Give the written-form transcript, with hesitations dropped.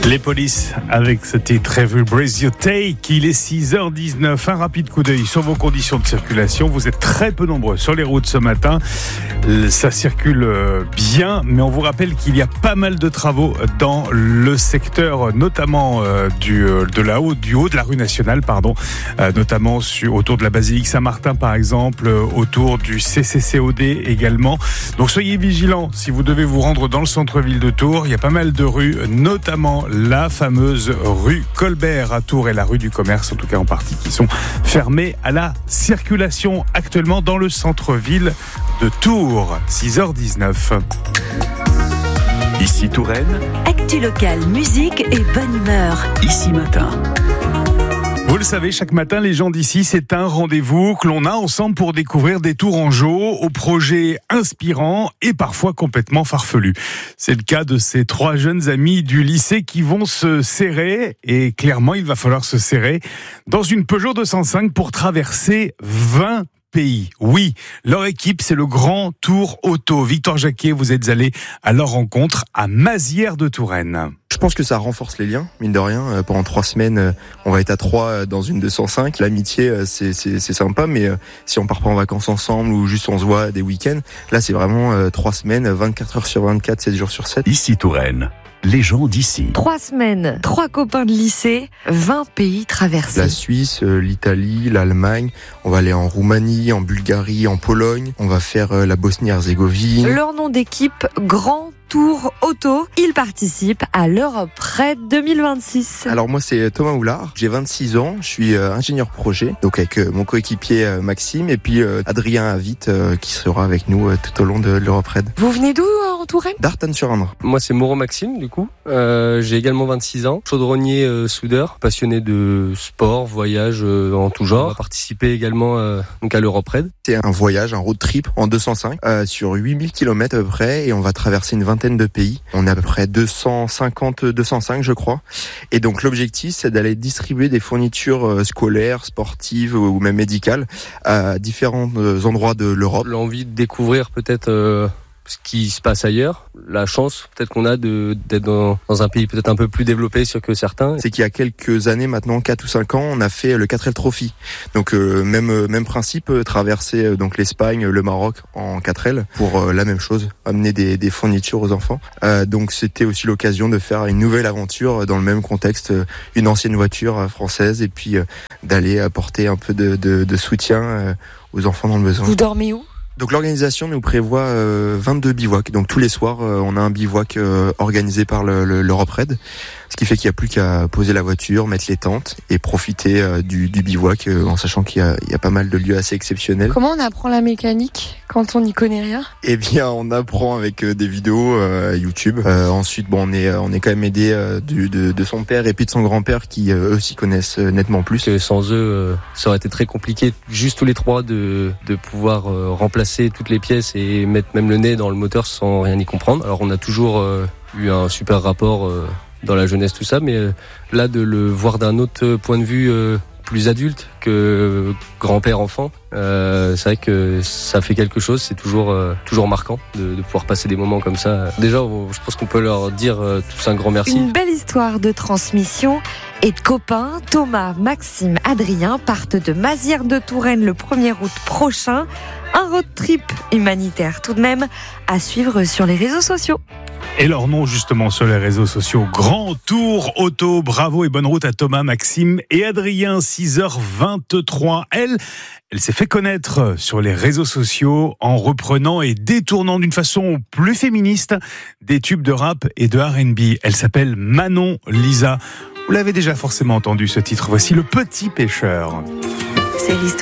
Les Polices avec ce titre Every Breath You Take. Il est 6h19. Un rapide coup d'œil sur vos conditions de circulation. Vous êtes très peu nombreux sur les routes ce matin. Ça circule bien, mais on vous rappelle qu'il y a pas mal de travaux dans le secteur, notamment du haut de la rue nationale, notamment autour de la basilique Saint-Martin par exemple, autour du CCCOD également. Donc soyez vigilants si vous devez vous rendre dans le centre-ville de Tours. Il y a pas mal de rues, notamment la fameuse rue Colbert à Tours et la rue du Commerce, en tout cas en partie, qui sont fermées à la circulation actuellement dans le centre-ville de Tours. 6h19. Ici Touraine. Actu locale, musique et bonne humeur. Ici Matin. Vous le savez, chaque matin, les gens d'ici, c'est un rendez-vous que l'on a ensemble pour découvrir des Tourangeaux aux projets inspirants et parfois complètement farfelus. C'est le cas de ces trois jeunes amis du lycée qui vont se serrer, et clairement, il va falloir se serrer, dans une Peugeot 205 pour traverser 20 pays. Oui, leur équipe, c'est le Grand Tour Auto. Victor Jacquet, vous êtes allé à leur rencontre à Mazières de Touraine. Je pense que ça renforce les liens, mine de rien. Pendant 3 semaines, on va être à 3 dans une 205. L'amitié, c'est sympa, mais si on part pas en vacances ensemble ou juste on se voit des week-ends, là c'est vraiment 3 semaines, 24 heures sur 24, 7 jours sur 7. Ici Touraine. Les gens d'ici. 3 semaines, 3 copains de lycée, 20 pays traversés. La Suisse, l'Italie, l'Allemagne. On va aller en Roumanie, en Bulgarie, en Pologne. On va faire la Bosnie-Herzégovine. Leur nom d'équipe, Grand Tour Auto. Ils participent à l'Europe Raid 2026. Alors moi c'est Thomas Houlard, j'ai 26 ans, je suis ingénieur projet, donc avec mon coéquipier Maxime et puis Adrien Avit qui sera avec nous tout au long de l'Europe Raid. Vous venez d'où en Touraine ? d'Artanne-sur-Indre. Moi c'est Moreau Maxime du coup, j'ai également 26 ans, chaudronnier soudeur, passionné de sport, voyage en tout genre. On va participer également donc à l'Europe Raid. C'est un voyage, un road trip en 205 sur 8000 km à peu près et on va traverser une vingtaine de pays. On est à peu près 205 je crois. Et donc l'objectif c'est d'aller distribuer des fournitures scolaires, sportives ou même médicales à différents endroits de l'Europe. L'envie de découvrir peut-être ce qui se passe ailleurs, la chance peut-être qu'on a d'être dans un pays peut-être un peu plus développé que certains. C'est qu'il y a quelques années maintenant, 4 ou 5 ans, on a fait le 4L Trophy. Donc même principe, traverser donc l'Espagne, le Maroc en 4L pour la même chose, amener des fournitures aux enfants. Donc c'était aussi l'occasion de faire une nouvelle aventure dans le même contexte, une ancienne voiture française et puis d'aller apporter un peu de soutien aux enfants dans le besoin. Vous dormez où ? Donc l'organisation nous prévoit 22 bivouacs. Donc tous les soirs, on a un bivouac organisé par l'Europe Raid. Ce qui fait qu'il n'y a plus qu'à poser la voiture, mettre les tentes et profiter du bivouac en sachant qu'il y a pas mal de lieux assez exceptionnels. Comment on apprend la mécanique quand on n'y connaît rien ? Eh bien, on apprend avec des vidéos YouTube. Ensuite, on est quand même aidé de son père et puis de son grand-père qui eux s'y connaissent nettement plus. Sans eux, ça aurait été très compliqué, juste tous les trois, de pouvoir remplacer toutes les pièces et mettre même le nez dans le moteur sans rien y comprendre. Alors on a toujours eu un super rapport dans la jeunesse, tout ça, mais là de le voir d'un autre point de vue plus adulte que grand-père-enfant, c'est vrai que ça fait quelque chose, c'est toujours marquant de pouvoir passer des moments comme ça. Déjà, je pense qu'on peut leur dire tous un grand merci. Une belle histoire de transmission et de copains. Thomas, Maxime, Adrien partent de Mazières de Touraine le 1er août prochain. Un road trip humanitaire tout de même à suivre sur les réseaux sociaux. Et leur nom justement sur les réseaux sociaux, Grand Tour Auto. Bravo et bonne route à Thomas, Maxime et Adrien. 6h23. Elle s'est fait connaître sur les réseaux sociaux en reprenant et détournant d'une façon plus féministe des tubes de rap et de R&B. Elle s'appelle Manon Lisa. Vous l'avez déjà forcément entendu ce titre. Voici Le Petit Pêcheur. C'est l'histoire.